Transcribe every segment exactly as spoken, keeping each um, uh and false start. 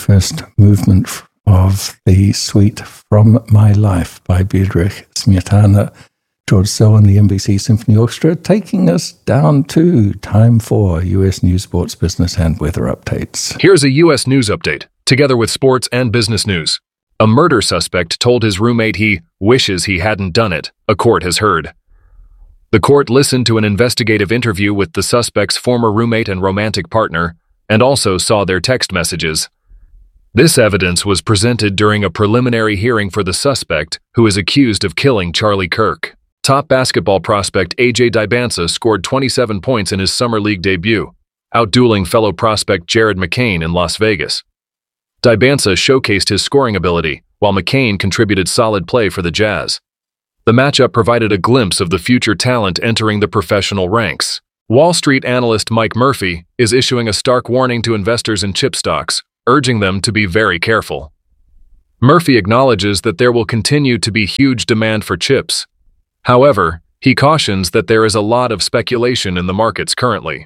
first movement of the suite From My Life by Bedřich Smetana, George Szell and the N B C Symphony Orchestra, taking us down to time for U S news, sports, business, and weather updates. Here's a U S news update, together with sports and business news. A murder suspect told his roommate he wishes he hadn't done it, a court has heard. The court listened to an investigative interview with the suspect's former roommate and romantic partner, and also saw their text messages. This evidence was presented during a preliminary hearing for the suspect, who is accused of killing Charlie Kirk. Top basketball prospect A J Dybantsa scored twenty-seven points in his summer league debut, outdueling fellow prospect Jared McCain in Las Vegas. Dybantsa showcased his scoring ability, while McCain contributed solid play for the Jazz. The matchup provided a glimpse of the future talent entering the professional ranks. Wall Street analyst Mike Murphy is issuing a stark warning to investors in chip stocks, urging them to be very careful. Murphy acknowledges that there will continue to be huge demand for chips. However, he cautions that there is a lot of speculation in the markets currently.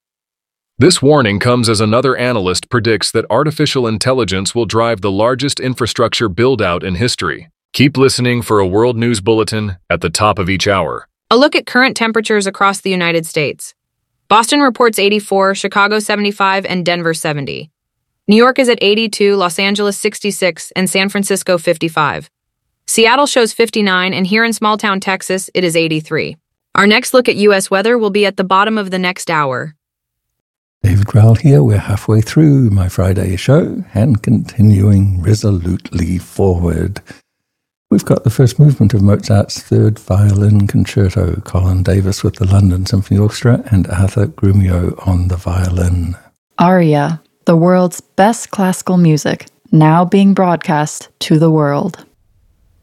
This warning comes as another analyst predicts that artificial intelligence will drive the largest infrastructure build-out in history. Keep listening for a World News Bulletin at the top of each hour. A look at current temperatures across the United States. Boston reports eighty-four, Chicago seventy-five, and Denver seventy. New York is at eighty-two, Los Angeles sixty-six, and San Francisco fifty-five. Seattle shows fifty-nine, and here in small-town Texas, it is eighty-three. Our next look at U S weather will be at the bottom of the next hour. David Rowell here. We're halfway through my Friday show and continuing resolutely forward. We've got the first movement of Mozart's Third Violin Concerto, Colin Davis with the London Symphony Orchestra and Arthur Grumio on the violin. Aria, the world's best classical music, now being broadcast to the world.